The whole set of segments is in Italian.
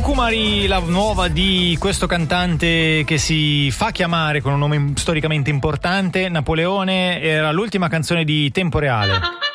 Kumari, la nuova di questo cantante che si fa chiamare con un nome storicamente importante, Napoleone. Era l'ultima canzone di Tempo Reale.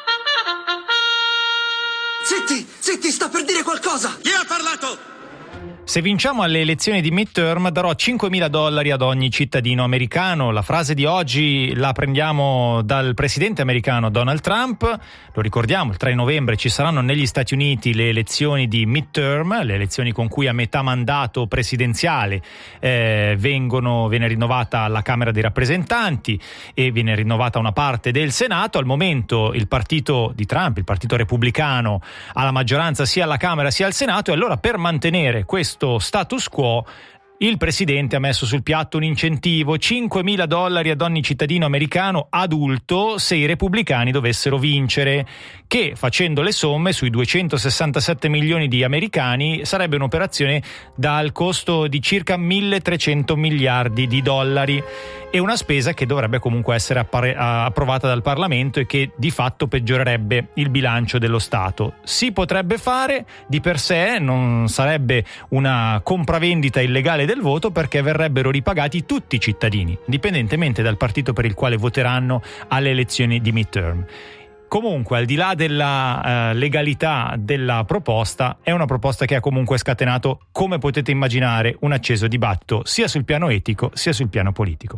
Zitti, sta per dire qualcosa! Chi ha parlato? Se vinciamo alle elezioni di midterm darò $5.000 ad ogni cittadino americano. La frase di oggi la prendiamo dal presidente americano Donald Trump. Lo ricordiamo, il 3 novembre ci saranno negli Stati Uniti le elezioni di midterm, le elezioni con cui a metà mandato presidenziale viene rinnovata la Camera dei rappresentanti e viene rinnovata una parte del Senato. Al momento il partito di Trump, il partito repubblicano, ha la maggioranza sia alla Camera sia al Senato, e allora per mantenere questo status quo il presidente ha messo sul piatto un incentivo, $5.000 ad ogni cittadino americano adulto se i repubblicani dovessero vincere, che facendo le somme sui 267 milioni di americani sarebbe un'operazione dal costo di circa $1.300 miliardi e una spesa che dovrebbe comunque essere approvata dal Parlamento e che di fatto peggiorerebbe il bilancio dello Stato. Si potrebbe fare, di per sé non sarebbe una compravendita illegale del voto, perché verrebbero ripagati tutti i cittadini, indipendentemente dal partito per il quale voteranno alle elezioni di midterm. Comunque, al di là della legalità della proposta, è una proposta che ha comunque scatenato, come potete immaginare, un acceso dibattito sia sul piano etico sia sul piano politico.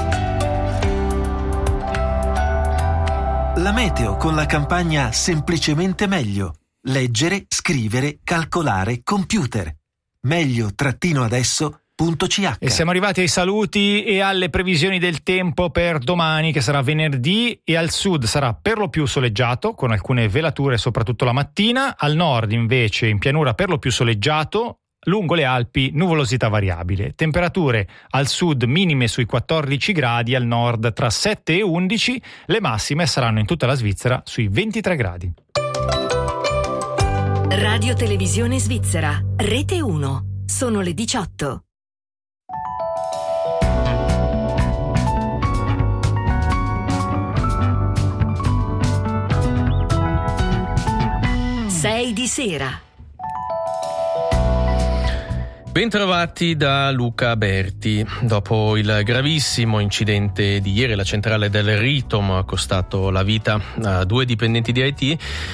La meteo con la campagna Semplicemente Meglio. Leggere, scrivere, calcolare, computer. Meglio-adesso.ch. E siamo arrivati ai saluti e alle previsioni del tempo per domani, che sarà venerdì, e al sud sarà per lo più soleggiato con alcune velature soprattutto la mattina, al nord invece in pianura per lo più soleggiato, lungo le Alpi nuvolosità variabile, temperature al sud minime sui 14 gradi, al nord tra 7 e 11, le massime saranno in tutta la Svizzera sui 23 gradi. Radio Televisione Svizzera, Rete 1, sono le 18. Sei di sera. Bentrovati da Luca Berti. Dopo il gravissimo incidente di ieri, la centrale del Ritom ha costato la vita a 2 dipendenti di IT.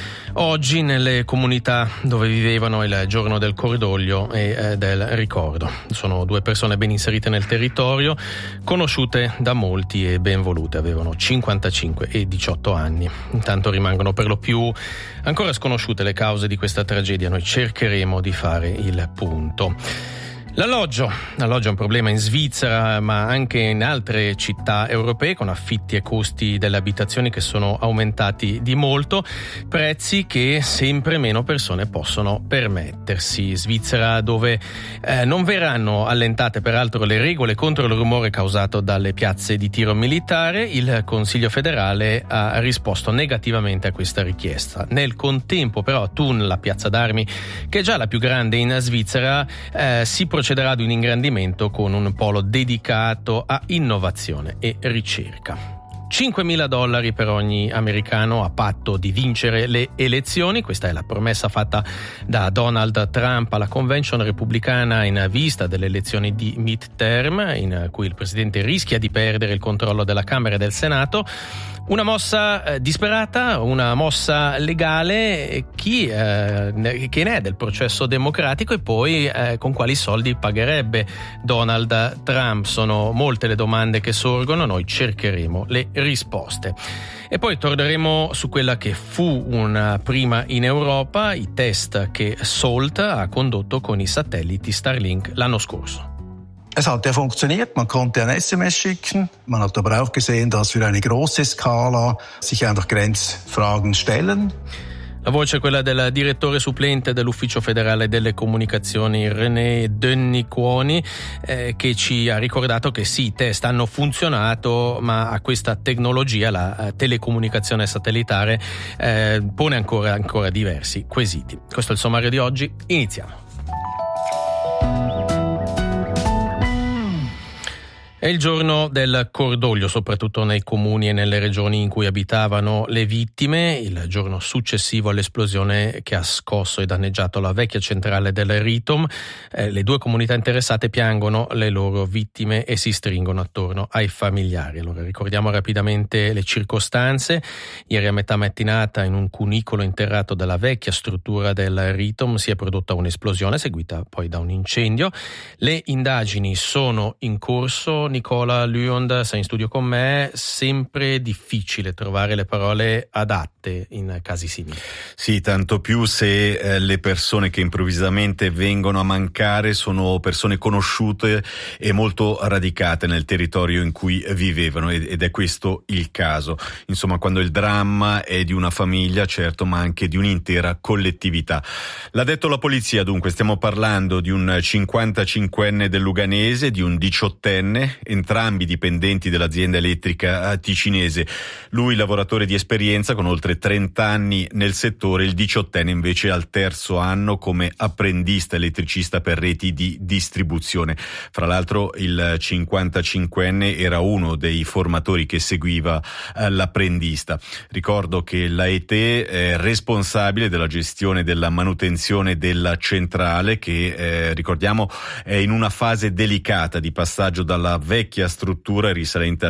Oggi nelle comunità dove vivevano è il giorno del cordoglio e del ricordo. Sono 2 persone ben inserite nel territorio, conosciute da molti e ben volute. Avevano 55 e 18 anni. Intanto rimangono per lo più ancora sconosciute le cause di questa tragedia. Noi cercheremo di fare il punto. L'alloggio è un problema in Svizzera, ma anche in altre città europee, con affitti e costi delle abitazioni che sono aumentati di molto, prezzi che sempre meno persone possono permettersi. Svizzera dove non verranno allentate peraltro le regole contro il rumore causato dalle piazze di tiro militare. Il Consiglio federale ha risposto negativamente a questa richiesta. Nel contempo però a Thun, la piazza d'armi, che è già la più grande in Svizzera, si procederà ad un ingrandimento con un polo dedicato a innovazione e ricerca. $5.000 per ogni americano a patto di vincere le elezioni. Questa è la promessa fatta da Donald Trump alla convention repubblicana in vista delle elezioni di midterm, in cui il presidente rischia di perdere il controllo della Camera e del Senato. Una mossa disperata, una mossa legale. Chi ne è del processo democratico e poi con quali soldi pagherebbe Donald Trump? Sono molte le domande che sorgono, noi cercheremo le risposte. E poi torneremo su quella che fu una prima in Europa, i test che Salt ha condotto con i satelliti Starlink l'anno scorso. Es hat ja funktioniert, man konnte ein SMS schicken, man hat aber auch gesehen, dass für eine große Skala sich einfach Grenzfragen stellen. La voce è quella del direttore supplente dell'Ufficio federale delle comunicazioni René Denny-Cuoni, che ci ha ricordato che sì, i test hanno funzionato, ma a questa tecnologia, la telecomunicazione satellitare, pone ancora diversi quesiti. Questo è il sommario di oggi, iniziamo. È il giorno del cordoglio, soprattutto nei comuni e nelle regioni in cui abitavano le vittime, il giorno successivo all'esplosione che ha scosso e danneggiato la vecchia centrale del Ritom. Le due comunità interessate piangono le loro vittime e si stringono attorno ai familiari. Allora ricordiamo rapidamente le circostanze. Ieri a metà mattinata, in un cunicolo interrato dalla vecchia struttura del Ritom, si è prodotta un'esplosione seguita poi da un incendio. Le indagini sono in corso. Nicola Luond, sei in studio con me. Sempre difficile trovare le parole adatte in casi simili. Sì, tanto più se le persone che improvvisamente vengono a mancare sono persone conosciute e molto radicate nel territorio in cui vivevano, ed è questo il caso. Insomma, quando il dramma è di una famiglia, certo, ma anche di un'intera collettività. L'ha detto la polizia, dunque stiamo parlando di un 55enne del Luganese, di un 18enne, entrambi dipendenti dell'azienda elettrica ticinese. Lui lavoratore di esperienza con oltre 30 anni nel settore, il 18enne invece al terzo anno come apprendista elettricista per reti di distribuzione. Fra l'altro il 55enne era uno dei formatori che seguiva l'apprendista. Ricordo che l'AET è responsabile della gestione della manutenzione della centrale che, ricordiamo, è in una fase delicata di passaggio dalla vecchia struttura risalente al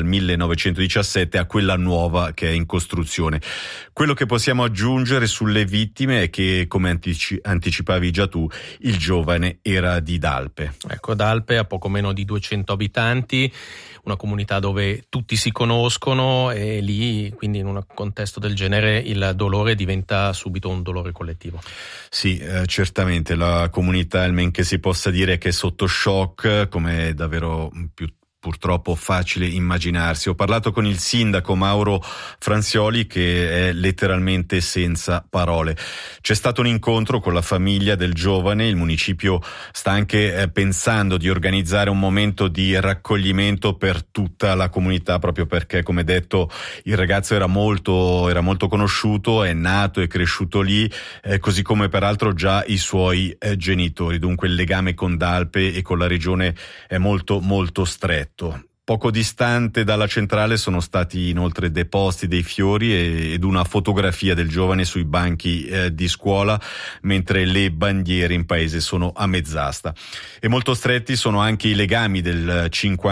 1917 a quella nuova che è in costruzione. Quello che possiamo aggiungere sulle vittime è che, come anticipavi già tu, il giovane era di Dalpe. Ecco, Dalpe ha poco meno di 200 abitanti, una comunità dove tutti si conoscono, e lì, quindi in un contesto del genere, il dolore diventa subito un dolore collettivo. Sì, certamente la comunità, il men che si possa dire, che è sotto shock, come è davvero purtroppo facile immaginarsi. Ho parlato con il sindaco Mauro Franzioli, che è letteralmente senza parole. C'è stato un incontro con la famiglia del giovane, il municipio sta anche pensando di organizzare un momento di raccoglimento per tutta la comunità, proprio perché, come detto, il ragazzo era molto conosciuto, è nato e cresciuto lì, così come peraltro già i suoi genitori. Dunque il legame con Dalpe e con la regione è molto molto stretto. Poco distante dalla centrale sono stati inoltre deposti dei fiori ed una fotografia del giovane sui banchi di scuola, mentre le bandiere in paese sono a mezz'asta. E molto stretti sono anche i legami del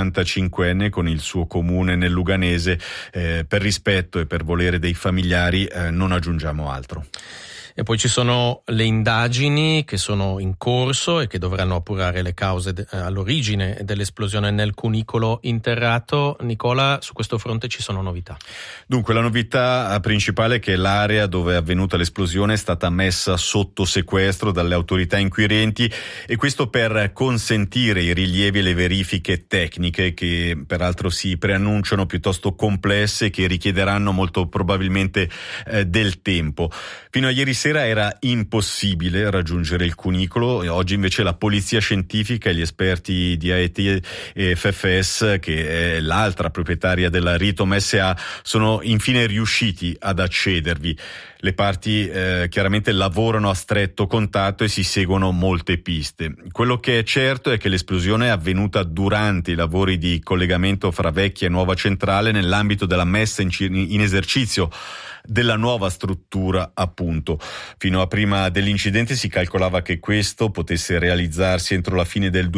55enne con il suo comune nel Luganese. Per rispetto e per volere dei familiari non aggiungiamo altro. E poi ci sono le indagini che sono in corso e che dovranno appurare le cause all'origine dell'esplosione nel cunicolo interrato. Nicola, su questo fronte ci sono novità. Dunque, la novità principale è che l'area dove è avvenuta l'esplosione è stata messa sotto sequestro dalle autorità inquirenti, e questo per consentire i rilievi e le verifiche tecniche, che peraltro si preannunciano piuttosto complesse e che richiederanno molto probabilmente del tempo. Fino a ieri sera era impossibile raggiungere il cunicolo, e oggi invece la polizia scientifica e gli esperti di AET e FFS, che è l'altra proprietaria della Ritom SA, sono infine riusciti ad accedervi. Le parti chiaramente lavorano a stretto contatto e si seguono molte piste. Quello che è certo è che l'esplosione è avvenuta durante i lavori di collegamento fra vecchia e nuova centrale, nell'ambito della messa in esercizio della nuova struttura, appunto. Fino a prima dell'incidente si calcolava che questo potesse realizzarsi entro la fine del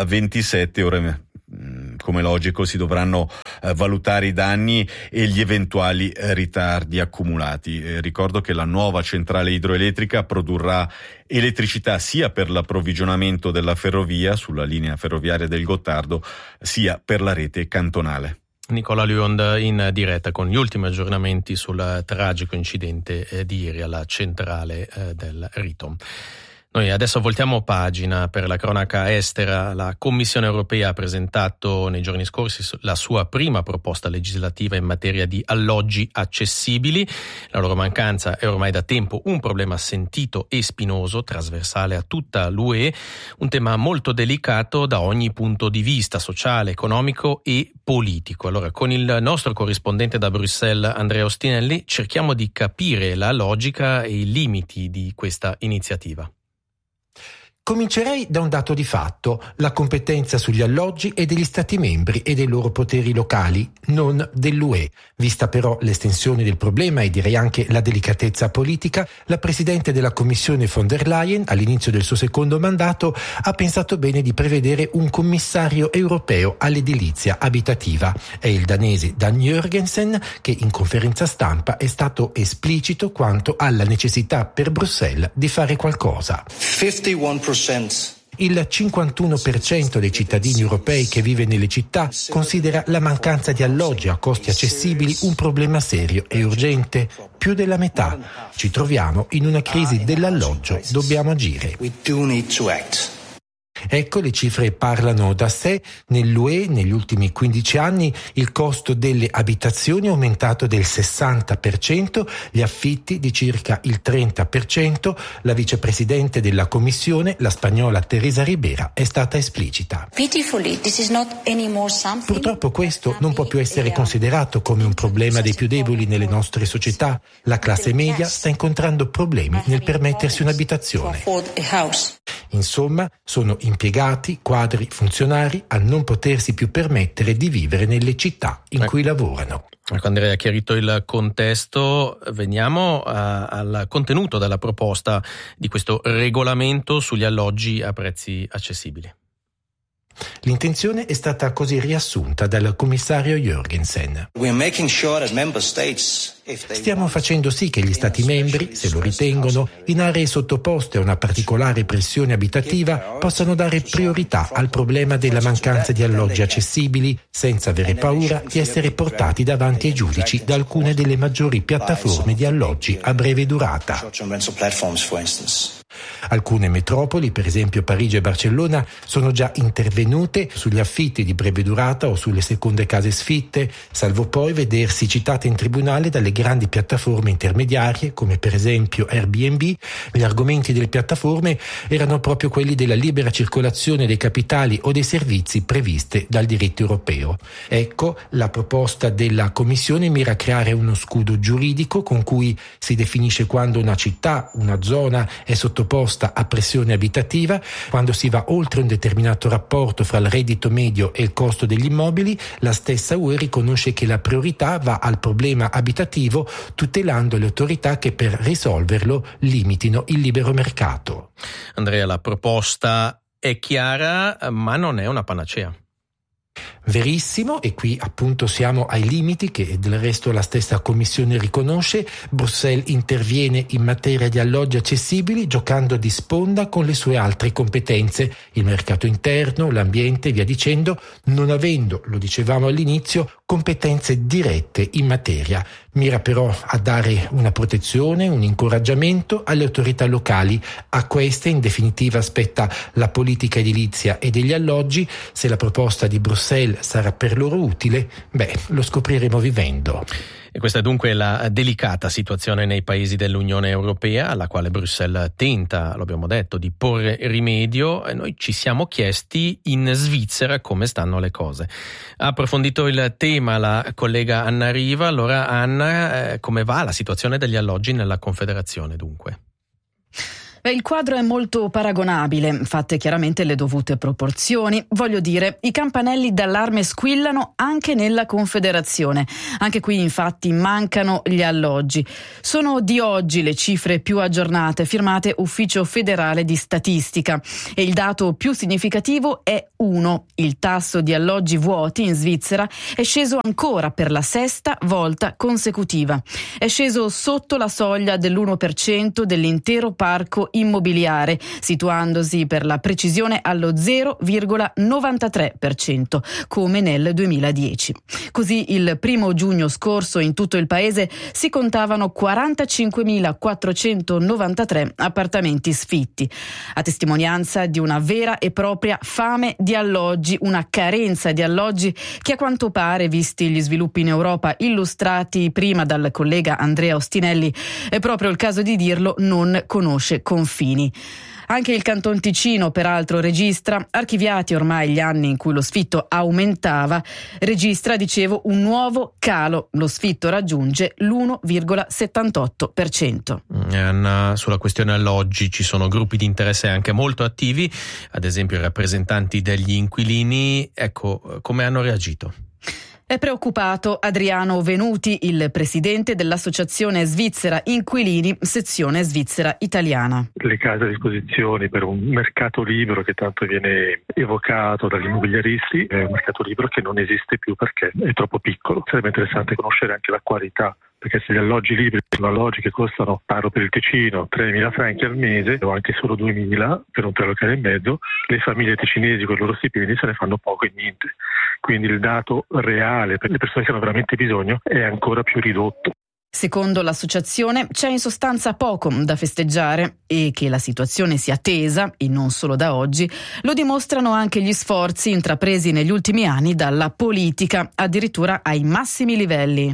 2027, ora come logico si dovranno valutare i danni e gli eventuali ritardi accumulati. Ricordo che la nuova centrale idroelettrica produrrà elettricità sia per l'approvvigionamento della ferrovia sulla linea ferroviaria del Gottardo, sia per la rete cantonale. Nicola Luond in diretta con gli ultimi aggiornamenti sul tragico incidente di ieri alla centrale del Ritom. Noi adesso voltiamo pagina. Per la cronaca estera, la Commissione europea ha presentato nei giorni scorsi la sua prima proposta legislativa in materia di alloggi accessibili. La loro mancanza è ormai da tempo un problema sentito e spinoso, trasversale a tutta l'UE, un tema molto delicato da ogni punto di vista, sociale, economico e politico. Allora, con il nostro corrispondente da Bruxelles, Andrea Ostinelli, cerchiamo di capire la logica e i limiti di questa iniziativa. Comincerei da un dato di fatto: la competenza sugli alloggi è degli Stati membri e dei loro poteri locali, non dell'UE. Vista però l'estensione del problema e direi anche la delicatezza politica, la Presidente della Commissione von der Leyen, all'inizio del suo secondo mandato, ha pensato bene di prevedere un commissario europeo all'edilizia abitativa. È il danese Dan Jørgensen che in conferenza stampa è stato esplicito quanto alla necessità per Bruxelles di fare qualcosa. 51%. Il 51% dei cittadini europei che vive nelle città considera la mancanza di alloggi a costi accessibili un problema serio e urgente. Più della metà. Ci troviamo in una crisi dell'alloggio, dobbiamo agire. Ecco, le cifre parlano da sé. Nell'UE negli ultimi 15 anni il costo delle abitazioni è aumentato del 60%, gli affitti di circa il 30%. La vicepresidente della Commissione, la spagnola Teresa Ribera, è stata esplicita. Purtroppo questo non può più essere considerato come un problema dei più deboli nelle nostre società. La classe media sta incontrando problemi nel permettersi un'abitazione. Insomma, sono impiegati, quadri, funzionari a non potersi più permettere di vivere nelle città in cui lavorano. Quando hai chiarito il contesto, veniamo al contenuto della proposta di questo regolamento sugli alloggi a prezzi accessibili. L'intenzione è stata così riassunta dal commissario Jørgensen. Stiamo facendo sì che gli Stati membri, se lo ritengono, in aree sottoposte a una particolare pressione abitativa, possano dare priorità al problema della mancanza di alloggi accessibili, senza avere paura di essere portati davanti ai giudici da alcune delle maggiori piattaforme di alloggi a breve durata. Alcune metropoli, per esempio Parigi e Barcellona, sono già intervenute sugli affitti di breve durata o sulle seconde case sfitte, salvo poi vedersi citate in tribunale dalle grandi piattaforme intermediarie, come per esempio Airbnb. Gli argomenti delle piattaforme erano proprio quelli della libera circolazione dei capitali o dei servizi previste dal diritto europeo. Ecco, la proposta della Commissione mira a creare uno scudo giuridico con cui si definisce quando una città, una zona è sottoposta a pressione abitativa, quando si va oltre un determinato rapporto fra il reddito medio e il costo degli immobili. La stessa UE riconosce che la priorità va al problema abitativo, tutelando le autorità che per risolverlo limitino il libero mercato. Andrea, la proposta è chiara, ma non è una panacea. Verissimo, e qui appunto siamo ai limiti che del resto la stessa Commissione riconosce. Bruxelles interviene in materia di alloggi accessibili giocando di sponda con le sue altre competenze, il mercato interno, l'ambiente e via dicendo, non avendo, lo dicevamo all'inizio, competenze dirette in materia. Mira però a dare una protezione, un incoraggiamento alle autorità locali. A queste in definitiva spetta la politica edilizia e degli alloggi. Se la proposta di Bruxelles sarà per loro utile, lo scopriremo vivendo. E questa è dunque la delicata situazione nei paesi dell'Unione Europea, alla quale Bruxelles tenta, lo abbiamo detto, di porre rimedio. E noi ci siamo chiesti in Svizzera come stanno le cose. Ha approfondito il tema la collega Anna Riva. Allora Anna, come va la situazione degli alloggi nella Confederazione dunque? Il quadro è molto paragonabile, fatte chiaramente le dovute proporzioni. Voglio dire, i campanelli d'allarme squillano anche nella Confederazione. Anche qui infatti mancano gli alloggi. Sono di oggi le cifre più aggiornate, firmate Ufficio Federale di Statistica. E il dato più significativo è 1. Il tasso di alloggi vuoti in Svizzera è sceso ancora per la sesta volta consecutiva. È sceso sotto la soglia dell'1% dell'intero parco immobiliare, situandosi per la precisione allo 0,93%, come nel 2010. Così il 1 giugno scorso in tutto il paese si contavano 45.493 appartamenti sfitti, a testimonianza di una vera e propria fame di alloggi, una carenza di alloggi che a quanto pare, visti gli sviluppi in Europa illustrati prima dal collega Andrea Ostinelli, è proprio il caso di dirlo, non conosce confini. Anche il Canton Ticino, peraltro, registra, archiviati ormai gli anni in cui lo sfitto aumentava, registra, dicevo, un nuovo calo. Lo sfitto raggiunge l'1,78%. Anna, sulla questione alloggi ci sono gruppi di interesse anche molto attivi, ad esempio i rappresentanti degli inquilini. Ecco, come hanno reagito? È preoccupato Adriano Venuti, il presidente dell'Associazione Svizzera Inquilini, sezione svizzera italiana. Le case a disposizione per un mercato libero che tanto viene evocato dagli immobiliaristi è un mercato libero che non esiste più perché è troppo piccolo. Sarebbe interessante conoscere anche la qualità, perché se gli alloggi liberi sono alloggi che costano, parlo per il Ticino, 3.000 franchi al mese o anche solo 2.000 per un 3 locali e mezzo, le famiglie ticinesi con i loro stipendi se ne fanno poco e niente. Quindi il dato reale per le persone che hanno veramente bisogno è ancora più ridotto. Secondo l'associazione c'è in sostanza poco da festeggiare e che la situazione sia tesa, e non solo da oggi, lo dimostrano anche gli sforzi intrapresi negli ultimi anni dalla politica, addirittura ai massimi livelli.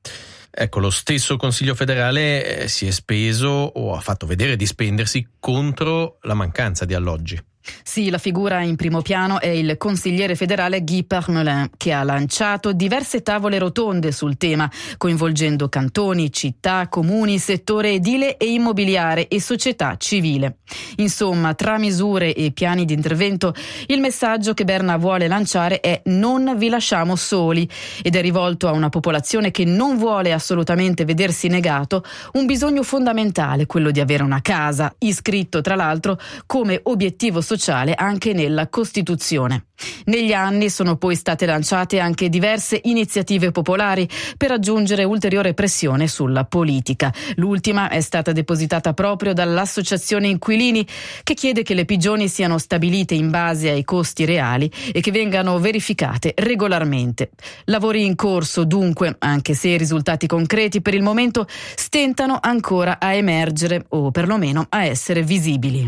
Ecco, lo stesso Consiglio federale si è speso o ha fatto vedere di spendersi contro la mancanza di alloggi. Sì, la figura in primo piano è il consigliere federale Guy Parmelin, che ha lanciato diverse tavole rotonde sul tema, coinvolgendo cantoni, città, comuni, settore edile e immobiliare e società civile. Insomma, tra misure e piani di intervento, il messaggio che Berna vuole lanciare è: non vi lasciamo soli, ed è rivolto a una popolazione che non vuole assolutamente vedersi negato un bisogno fondamentale, quello di avere una casa, iscritto tra l'altro come obiettivo sociale anche nella Costituzione. Negli anni sono poi state lanciate anche diverse iniziative popolari per aggiungere ulteriore pressione sulla politica. L'ultima è stata depositata proprio dall'Associazione Inquilini, che chiede che le pigioni siano stabilite in base ai costi reali e che vengano verificate regolarmente. Lavori in corso dunque, anche se i risultati concreti per il momento stentano ancora a emergere o perlomeno a essere visibili.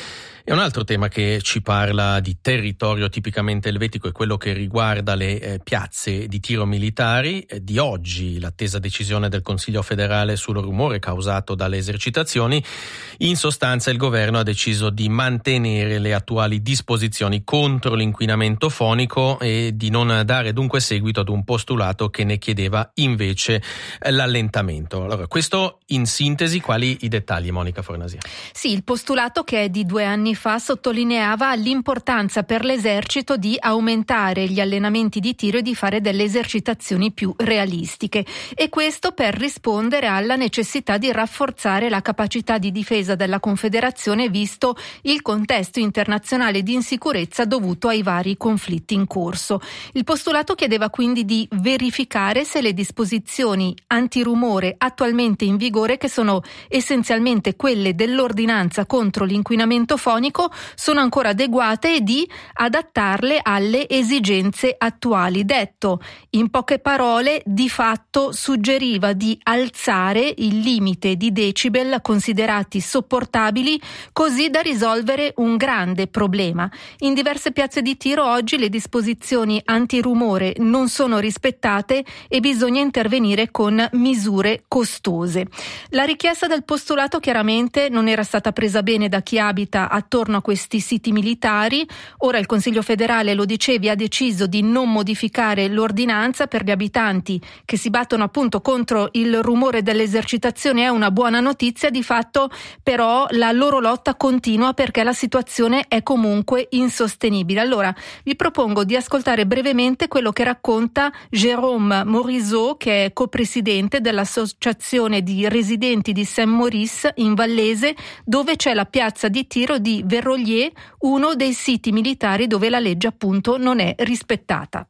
E un altro tema che ci parla di territorio tipicamente elvetico è quello che riguarda le piazze di tiro militari. Di oggi l'attesa decisione del Consiglio federale sul rumore causato dalle esercitazioni. In sostanza il governo ha deciso di mantenere le attuali disposizioni contro l'inquinamento fonico e di non dare dunque seguito ad un postulato che ne chiedeva invece l'allentamento. Allora, questo in sintesi, quali i dettagli, Monica Fornasia? Sì, il postulato, che è di 2 anni fa, sottolineava l'importanza per l'esercito di aumentare gli allenamenti di tiro e di fare delle esercitazioni più realistiche, e questo per rispondere alla necessità di rafforzare la capacità di difesa della Confederazione visto il contesto internazionale di insicurezza dovuto ai vari conflitti in corso. Il postulato chiedeva quindi di verificare se le disposizioni antirumore attualmente in vigore, che sono essenzialmente quelle dell'ordinanza contro l'inquinamento fonico, sono ancora adeguate e di adattarle alle esigenze attuali. Detto in poche parole, di fatto suggeriva di alzare il limite di decibel considerati sopportabili, così da risolvere un grande problema. In diverse piazze di tiro oggi le disposizioni antirumore non sono rispettate e bisogna intervenire con misure costose. La richiesta del postulato chiaramente non era stata presa bene da chi abita attorno a questi siti militari. Ora il Consiglio federale, lo dicevi, ha deciso di non modificare l'ordinanza. Per gli abitanti che si battono appunto contro il rumore dell'esercitazione è una buona notizia. Di fatto però la loro lotta continua perché la situazione è comunque insostenibile. Allora vi propongo di ascoltare brevemente quello che racconta Jérôme Morisot, che è copresidente dell'Associazione di residenti di Saint-Maurice in Vallese, dove c'è la piazza di tiro di Verrolier, uno dei siti militari dove la legge appunto non è rispettata.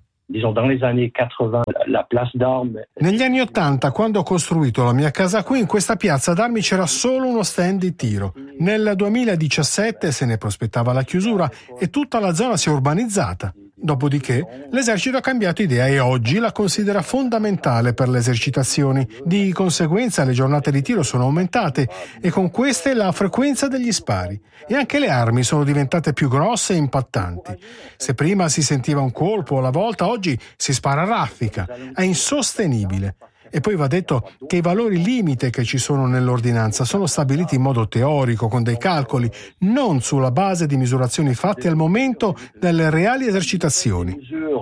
Negli anni '80, quando ho costruito la mia casa qui, in questa piazza d'armi c'era solo uno stand di tiro. Nel 2017 se ne prospettava la chiusura e tutta la zona si è urbanizzata. Dopodiché l'esercito ha cambiato idea e oggi la considera fondamentale per le esercitazioni. Di conseguenza le giornate di tiro sono aumentate e con queste la frequenza degli spari. E anche le armi sono diventate più grosse e impattanti. Se prima si sentiva un colpo alla volta, oggi si spara a raffica. È insostenibile. E poi va detto che i valori limite che ci sono nell'ordinanza sono stabiliti in modo teorico, con dei calcoli, non sulla base di misurazioni fatte al momento delle reali esercitazioni.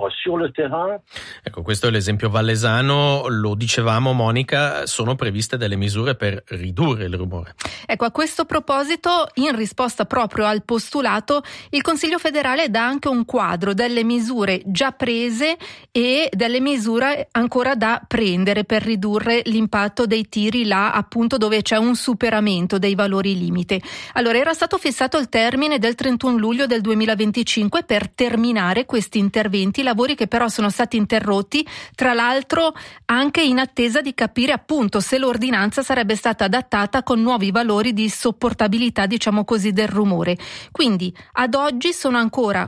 Ecco, questo è l'esempio vallesano, lo dicevamo Monica, sono previste delle misure per ridurre il rumore. Ecco, a questo proposito, in risposta proprio al postulato, il Consiglio federale dà anche un quadro delle misure già prese e delle misure ancora da prendere per ridurre l'impatto dei tiri là appunto dove c'è un superamento dei valori limite. Allora, era stato fissato il termine del 31 luglio del 2025 per terminare questi interventi, lavori che però sono stati interrotti, tra l'altro anche in attesa di capire appunto se l'ordinanza sarebbe stata adattata con nuovi valori di sopportabilità, diciamo così, del rumore. Quindi ad oggi sono ancora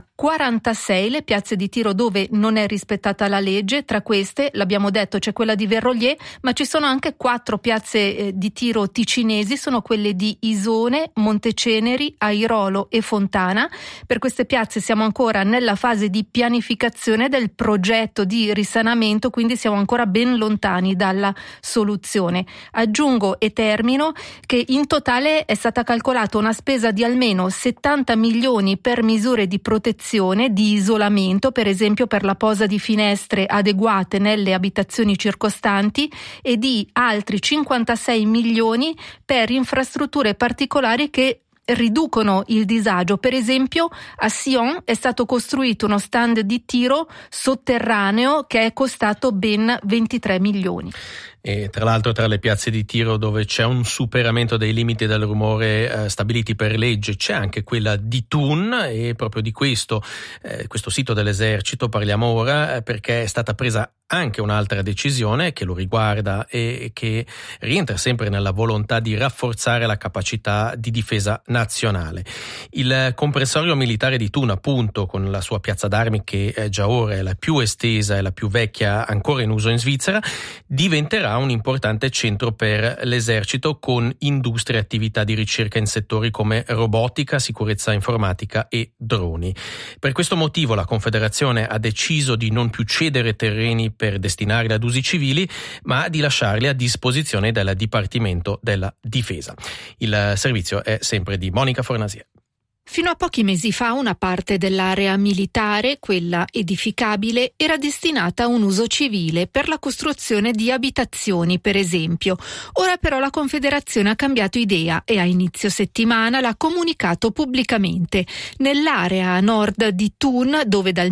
46 le piazze di tiro dove non è rispettata la legge. Tra queste, l'abbiamo detto, c'è quella di Verrolier, ma ci sono anche 4 piazze di tiro ticinesi, sono quelle di Isone, Monteceneri, Airolo e Fontana. Per queste piazze siamo ancora nella fase di pianificazione del progetto di risanamento, quindi siamo ancora ben lontani dalla soluzione. Aggiungo e termino che in totale è stata calcolata una spesa di almeno 70 milioni per misure di protezione, di isolamento, per esempio per la posa di finestre adeguate nelle abitazioni circostanti, e di altri 56 milioni per infrastrutture particolari che riducono il disagio. Per esempio a Sion è stato costruito uno stand di tiro sotterraneo che è costato ben 23 milioni. E tra l'altro tra le piazze di tiro dove c'è un superamento dei limiti del rumore stabiliti per legge c'è anche quella di Thun, e proprio di questo sito dell'esercito parliamo ora perché è stata presa anche un'altra decisione che lo riguarda e che rientra sempre nella volontà di rafforzare la capacità di difesa nazionale. Il comprensorio militare di Thun, appunto, con la sua piazza d'armi che già ora è la più estesa e la più vecchia ancora in uso in Svizzera, diventerà un importante centro per l'esercito con industrie e attività di ricerca in settori come robotica, sicurezza informatica e droni. Per questo motivo la Confederazione ha deciso di non più cedere terreni per destinarli ad usi civili, ma di lasciarli a disposizione del Dipartimento della Difesa. Il servizio è sempre di Monica Fornasier. Fino a pochi mesi fa una parte dell'area militare, quella edificabile, era destinata a un uso civile per la costruzione di abitazioni, per esempio. Ora però la Confederazione ha cambiato idea e a inizio settimana l'ha comunicato pubblicamente. Nell'area a nord di Thun, dove dal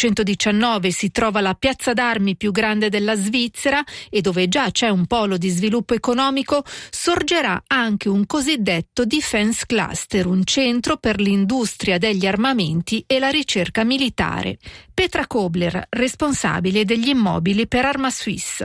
1819 si trova la piazza d'armi più grande della Svizzera e dove già c'è un polo di sviluppo economico, sorgerà anche un cosiddetto Defense Cluster, un centro per l'industria degli armamenti e la ricerca militare. Petra Kobler, responsabile degli immobili per Arma Suisse.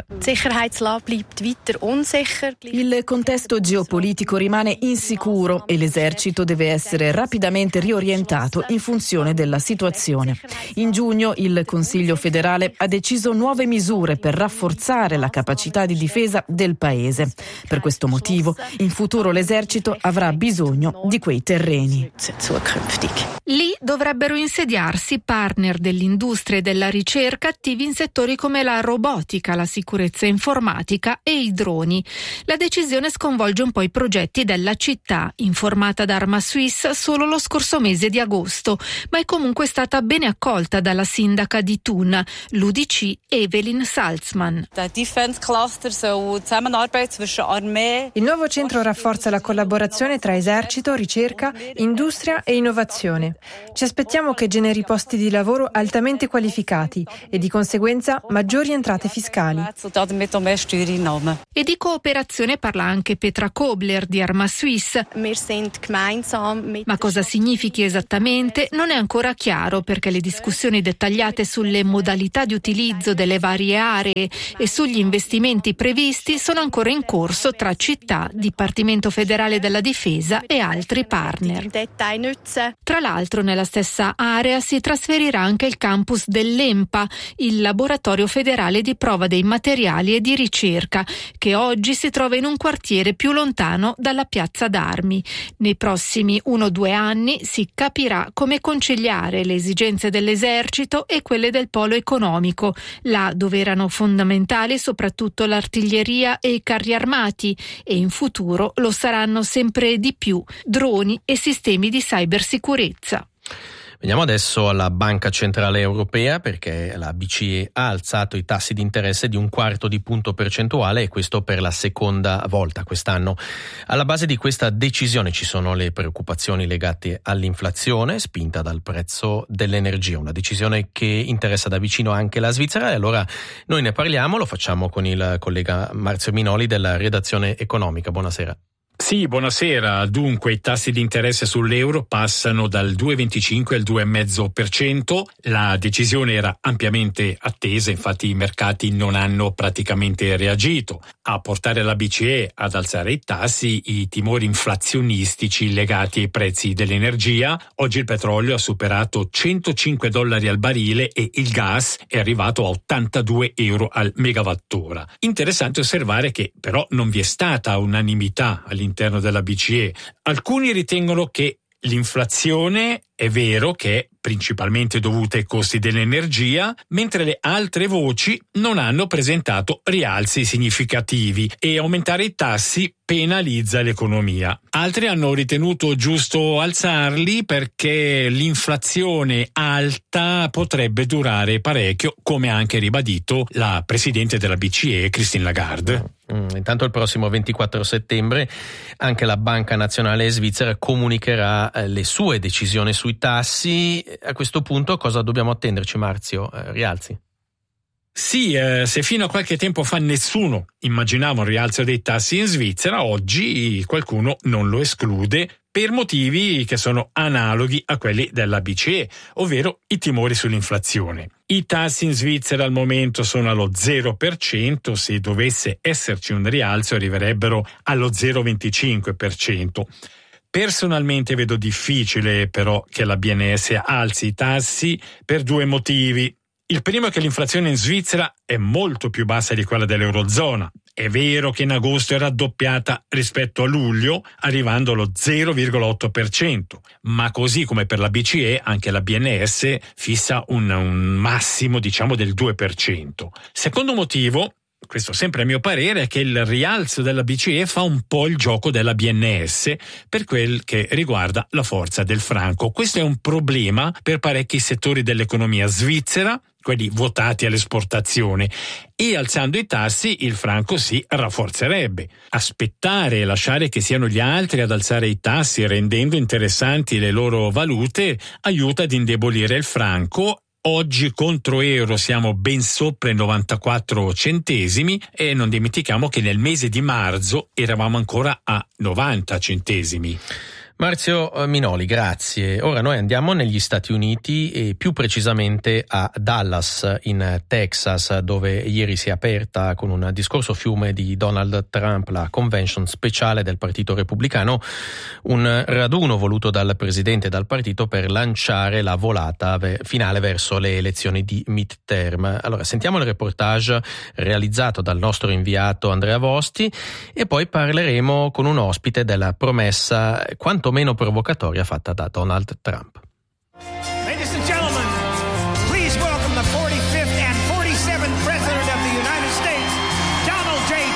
Il contesto geopolitico rimane insicuro e l'esercito deve essere rapidamente riorientato in funzione della situazione. In giugno il Consiglio federale ha deciso nuove misure per rafforzare la capacità di difesa del paese. Per questo motivo, in futuro l'esercito avrà bisogno di quei terreni. Lì dovrebbero insediarsi partner dell'industria e della ricerca attivi in settori come la robotica, la sicurezza informatica e i droni. La decisione sconvolge un po' i progetti della città, informata da Arma Suisse solo lo scorso mese di agosto, ma è comunque stata bene accolta dalla sindaca di Thun, l'UDC Evelyn Salzman. Il nuovo centro rafforza la collaborazione tra esercito, ricerca, industria e innovazione. Ci aspettiamo che generi posti di lavoro altamente qualificati e di conseguenza maggiori entrate fiscali. E di cooperazione parla anche Petra Kobler di Arma Suisse. Ma cosa significhi esattamente non è ancora chiaro, perché le discussioni dettagliate sulle modalità di utilizzo delle varie aree e sugli investimenti previsti sono ancora in corso tra città, Dipartimento federale della Difesa e altri partner. Tra l'altro nella stessa area si trasferirà anche il campo campus dell'EMPA, il laboratorio federale di prova dei materiali e di ricerca, che oggi si trova in un quartiere più lontano dalla piazza d'armi. Nei prossimi 1-2 anni si capirà come conciliare le esigenze dell'esercito e quelle del polo economico, là dove erano fondamentali soprattutto l'artiglieria e i carri armati, e in futuro lo saranno sempre di più droni e sistemi di cybersicurezza. Veniamo adesso alla Banca Centrale Europea, perché la BCE ha alzato i tassi di interesse di 1/4 punto percentuale, e questo per la seconda volta quest'anno. Alla base di questa decisione ci sono le preoccupazioni legate all'inflazione spinta dal prezzo dell'energia, una decisione che interessa da vicino anche la Svizzera, e allora noi ne parliamo, lo facciamo con il collega Marzio Minoli della redazione economica. Buonasera. Sì, buonasera. Dunque, i tassi di interesse sull'euro passano dal 2,25 al 2,5%. La decisione era ampiamente attesa, infatti i mercati non hanno praticamente reagito. A portare la BCE ad alzare i tassi i timori inflazionistici legati ai prezzi dell'energia. Oggi il petrolio ha superato $105 al barile e il gas è arrivato a €82 al megawattora. Interessante osservare che però non vi è stata unanimità all'interno della BCE. Alcuni ritengono che l'inflazione è vero che è principalmente dovuta ai costi dell'energia, mentre le altre voci non hanno presentato rialzi significativi e aumentare i tassi penalizza l'economia. Altri hanno ritenuto giusto alzarli perché l'inflazione alta potrebbe durare parecchio, come ha anche ribadito la presidente della BCE, Christine Lagarde. Intanto il prossimo 24 settembre anche la Banca Nazionale Svizzera comunicherà le sue decisioni sui tassi. A questo punto cosa dobbiamo attenderci, Marzio? Rialzi? Sì, se fino a qualche tempo fa nessuno immaginava un rialzo dei tassi in Svizzera, oggi qualcuno non lo esclude per motivi che sono analoghi a quelli della BCE, ovvero i timori sull'inflazione. I tassi in Svizzera al momento sono allo 0%, se dovesse esserci un rialzo arriverebbero allo 0,25%. Personalmente vedo difficile però che la BNS alzi i tassi per due motivi. Il primo è che l'inflazione in Svizzera è molto più bassa di quella dell'Eurozona. È vero che in agosto è raddoppiata rispetto a luglio, arrivando allo 0,8%, ma così come per la BCE, anche la BNS fissa un massimo, del 2%. Secondo motivo, questo sempre a mio parere, è che il rialzo della BCE fa un po' il gioco della BNS per quel che riguarda la forza del franco. Questo è un problema per parecchi settori dell'economia svizzera, quelli votati all'esportazione, e alzando i tassi il franco si rafforzerebbe. Aspettare e lasciare che siano gli altri ad alzare i tassi rendendo interessanti le loro valute aiuta ad indebolire il franco. Oggi contro euro siamo ben sopra i 94 centesimi e non dimentichiamo che nel mese di marzo eravamo ancora a 90 centesimi. Marzio Minoli, grazie. Ora noi andiamo negli Stati Uniti e più precisamente a Dallas, in Texas, dove ieri si è aperta con un discorso fiume di Donald Trump la convention speciale del Partito Repubblicano, un raduno voluto dal presidente e dal partito per lanciare la volata finale verso le elezioni di midterm. Allora sentiamo il reportage realizzato dal nostro inviato Andrea Vosti e poi parleremo con un ospite della promessa quanto meno provocatoria fatta da Donald Trump. Ladies and gentlemen, please welcome the 45th and 47th President of the United States, Donald J.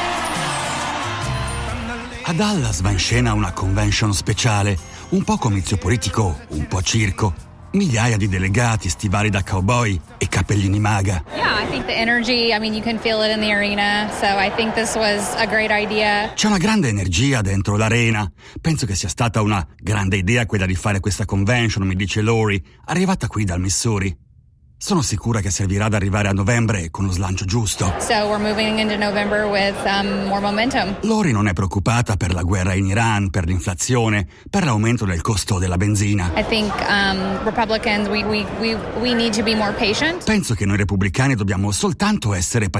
Trump. A Dallas va in scena una convention speciale, un po' comizio politico, un po' circo. Migliaia di delegati, stivali da cowboy e cappellini maga. Yeah, I think the energy, you can feel it in the arena, so I think this was a great idea. C'è una grande energia dentro l'arena. Penso che sia stata una grande idea quella di fare questa convention, mi dice Lori, arrivata qui dal Missouri. Sono sicura che servirà ad arrivare a novembre con lo slancio giusto. So we're moving into November with more momentum. Lori non è preoccupata per la guerra in Iran, per l'inflazione, per l'aumento del costo della benzina. I think Republicans we need to be more patient. Penso che noi repubblicani dobbiamo soltanto essere pazienti.